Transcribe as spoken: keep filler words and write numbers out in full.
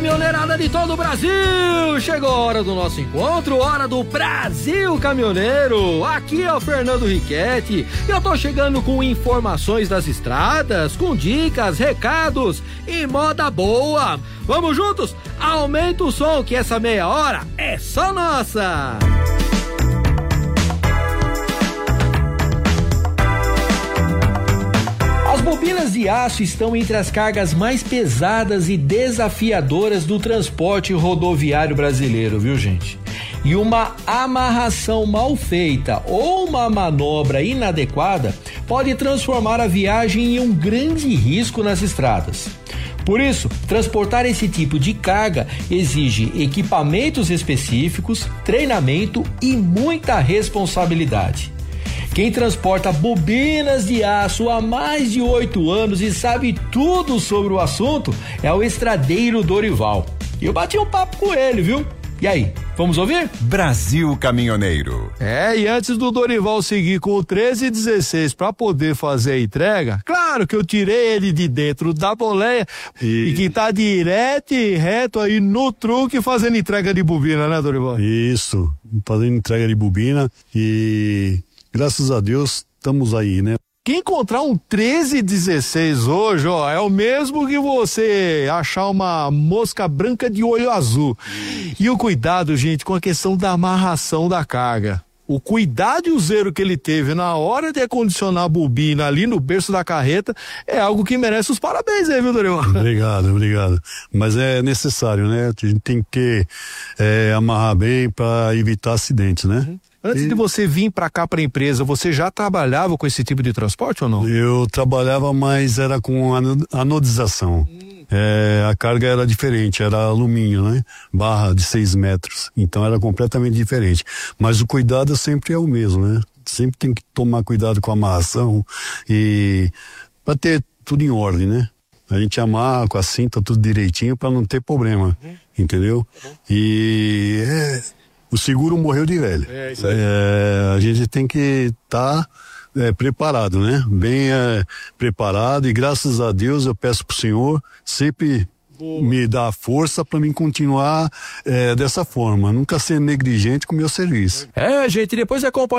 caminhoneirada de todo o Brasil! Chegou a hora do nosso encontro, hora do Brasil Caminhoneiro. Aqui é o Fernando Riquetti e eu tô chegando com informações das estradas, com dicas, recados e moda boa. Vamos juntos? Aumenta o som que essa meia hora é só nossa! As bobinas de aço estão entre as cargas mais pesadas e desafiadoras do transporte rodoviário brasileiro, viu, gente? E uma amarração mal feita ou uma manobra inadequada pode transformar a viagem em um grande risco nas estradas. Por isso, transportar esse tipo de carga exige equipamentos específicos, treinamento e muita responsabilidade. Quem transporta bobinas de aço há mais de oito anos e sabe tudo sobre o assunto é o estradeiro Dorival. E eu bati um papo com ele, viu? E aí, vamos ouvir? Brasil Caminhoneiro. É, e antes do Dorival seguir com o treze e dezesseis para poder fazer a entrega, claro que eu tirei ele de dentro da boleia e, e que tá direto e reto aí no truque fazendo entrega de bobina, né, Dorival? Isso, fazendo entrega de bobina e graças a Deus estamos aí, né? Quem encontrar um treze e dezesseis hoje, ó, é o mesmo que você achar uma mosca branca de olho azul. E o cuidado, gente, com a questão da amarração da carga. O cuidado e o zelo que ele teve na hora de acondicionar a bobina ali no berço da carreta é algo que merece os parabéns aí, viu, Dorival? Obrigado, obrigado. Mas é necessário, né? A gente tem que é, amarrar bem para evitar acidentes, né? Uhum. Antes e... de você vir para cá para a empresa, você já trabalhava com esse tipo de transporte ou não? Eu trabalhava, mas era com anodização. Hum. É, a carga era diferente, era alumínio, né? Barra de seis metros. Então era completamente diferente. Mas o cuidado sempre é o mesmo, né? Sempre tem que tomar cuidado com a amarração e para ter tudo em ordem, né? A gente amarra com a cinta tudo direitinho para não ter problema, uhum. Entendeu? Uhum. E é, o seguro morreu de velho. É, isso aí. É, a gente tem que estar tá, é, preparado, né? Bem é, preparado e graças a Deus eu peço pro Senhor sempre Boa. Me dar força para mim continuar é, dessa forma, nunca ser negligente com o meu serviço. É, gente, depois acompanha